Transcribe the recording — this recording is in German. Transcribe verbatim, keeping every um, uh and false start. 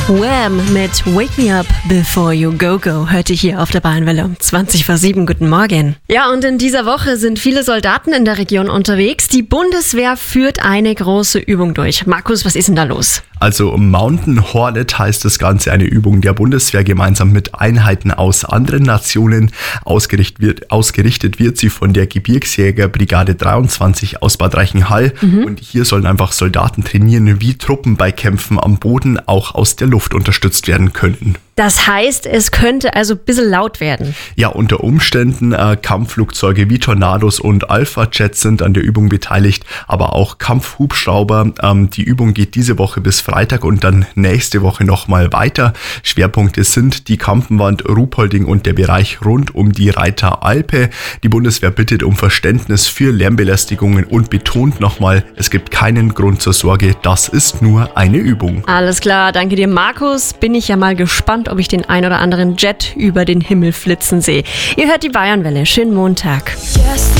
Wham! Mit Wake Me Up Before You Go Go hörte hier auf der Bayernwelle um zwanzig vor sieben. Guten Morgen. Ja, und in dieser Woche sind viele Soldaten in der Region unterwegs. Die Bundeswehr führt eine große Übung durch. Markus, was ist denn da los? Also Mountain Hornet heißt das Ganze, eine Übung der Bundeswehr gemeinsam mit Einheiten aus anderen Nationen. Ausgerichtet wird, ausgerichtet wird sie von der Gebirgsjägerbrigade dreiundzwanzig aus Bad Reichenhall. Mhm. Und hier sollen einfach Soldaten trainieren, wie Truppen bei Kämpfen am Boden auch aus der Luft unterstützt werden könnten. Das heißt, es könnte also ein bisschen laut werden. Ja, unter Umständen äh, Kampfflugzeuge wie Tornados und Alpha-Jets sind an der Übung beteiligt, aber auch Kampfhubschrauber. Ähm, die Übung geht diese Woche bis Freitag und dann nächste Woche nochmal weiter. Schwerpunkte sind die Kampenwand, Ruhpolding und der Bereich rund um die Reiter Alpe. Die Bundeswehr bittet um Verständnis für Lärmbelästigungen und betont nochmal, es gibt keinen Grund zur Sorge, das ist nur eine Übung. Alles klar, danke dir Markus. Bin ich ja mal gespannt, ob ich den ein oder anderen Jet über den Himmel flitzen sehe. Ihr hört die Bayernwelle. Schönen Montag. Yes.